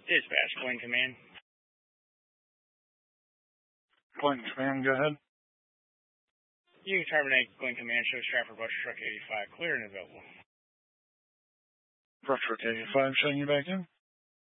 Dispatch, Glen Command. Glen Command, go ahead. You can terminate Glen Command, show Stratford Brush Truck 85, clear and available. Brush Truck 85, showing you back in.